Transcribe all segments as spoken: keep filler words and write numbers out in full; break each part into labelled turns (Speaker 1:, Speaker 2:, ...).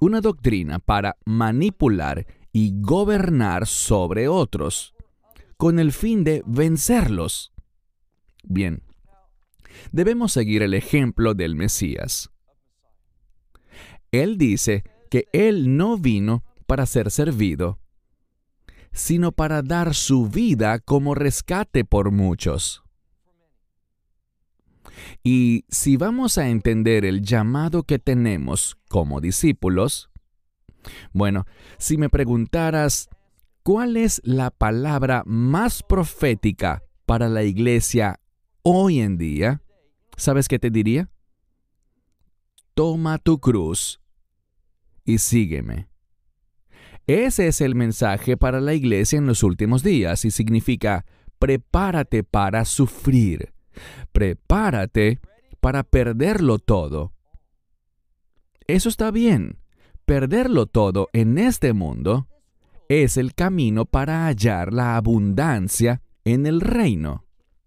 Speaker 1: una doctrina para manipular y gobernar sobre otros, con el fin de vencerlos. Bien, debemos seguir el ejemplo del Mesías. Él dice que Él no vino para ser servido, sino para dar su vida como rescate por muchos. Y si vamos a entender el llamado que tenemos como discípulos, bueno, si me preguntaras, ¿cuál es la palabra más profética para la iglesia hoy en día? ¿Sabes qué te diría? Toma tu cruz y sígueme. Ese es el mensaje para la iglesia en los últimos días y significa prepárate para sufrir. Prepárate para perderlo todo. Eso está bien. Perderlo todo en este mundo es el camino para hallar la abundancia en el reino.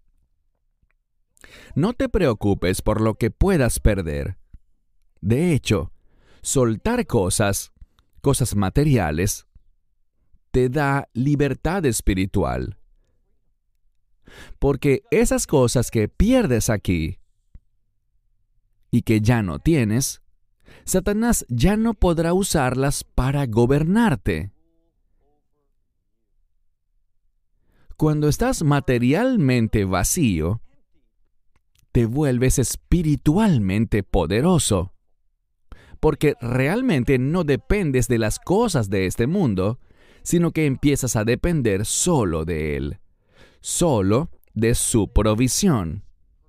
Speaker 1: No te preocupes por lo que puedas perder. De hecho, soltar cosas, cosas materiales, te da libertad espiritual. Porque esas cosas que pierdes aquí y que ya no tienes, Satanás ya no podrá usarlas para gobernarte. Cuando estás materialmente vacío, te vuelves espiritualmente poderoso, porque realmente no dependes de las cosas de este mundo, sino que empiezas a depender solo de Él, solo de su provisión.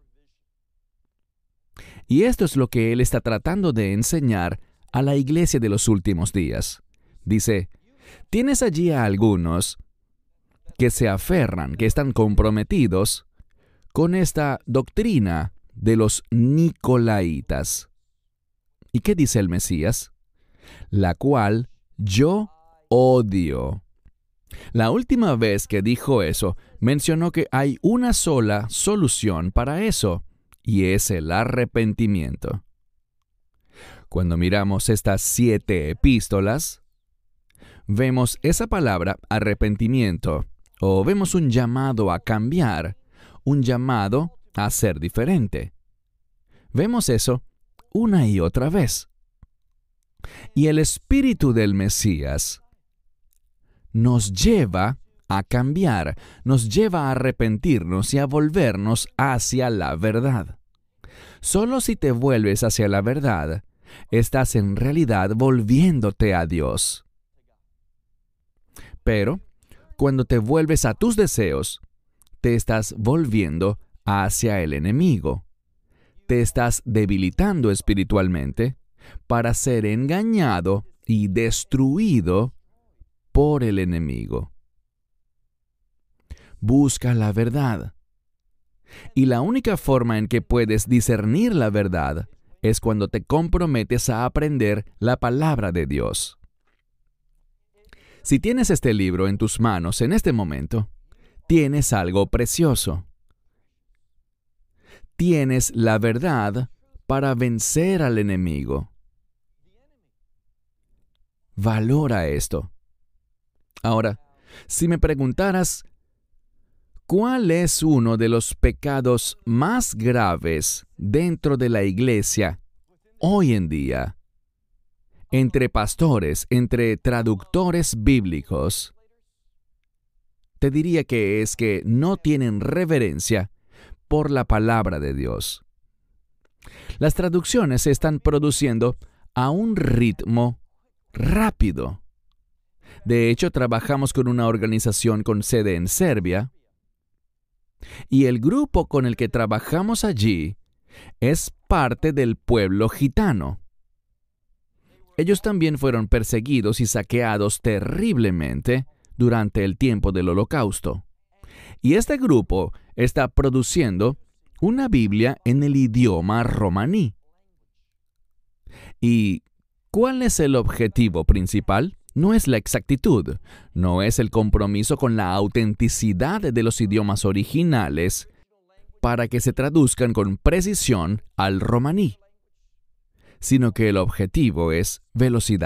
Speaker 1: Y esto es lo que Él está tratando de enseñar a la iglesia de los últimos días. Dice, tienes allí a algunos que se aferran, que están comprometidos con esta doctrina de los Nicolaitas. ¿Y qué dice el Mesías? La cual yo odio. La última vez que dijo eso, mencionó que hay una sola solución para eso, y es el arrepentimiento. Cuando miramos estas siete epístolas, vemos esa palabra arrepentimiento, o vemos un llamado a cambiar, un llamado a ser diferente. Vemos eso una y otra vez. Y el espíritu del Mesías nos lleva a cambiar, nos lleva a arrepentirnos y a volvernos hacia la verdad. Solo si te vuelves hacia la verdad, estás en realidad volviéndote a Dios. Pero, cuando te vuelves a tus deseos, te estás volviendo hacia el enemigo. Te estás debilitando espiritualmente para ser engañado y destruido por el enemigo. Busca la verdad. Y la única forma en que puedes discernir la verdad es cuando te comprometes a aprender la palabra de Dios. Si tienes este libro en tus manos en este momento, tienes algo precioso. Tienes la verdad para vencer al enemigo. Valora esto. Ahora, si me preguntaras, ¿cuál es uno de los pecados más graves dentro de la iglesia hoy en día? Entre pastores, entre traductores bíblicos, te diría que es que no tienen reverencia por la palabra de Dios. Las traducciones se están produciendo a un ritmo rápido. De hecho, trabajamos con una organización con sede en Serbia, y el grupo con el que trabajamos allí es parte del pueblo gitano. Ellos también fueron perseguidos y saqueados terriblemente durante el tiempo del Holocausto. Y este grupo está produciendo una Biblia en el idioma romaní. ¿Y cuál es el objetivo principal? No es la exactitud, no es el compromiso con la autenticidad de los idiomas originales para que se traduzcan con precisión al romaní, sino que el objetivo es velocidad.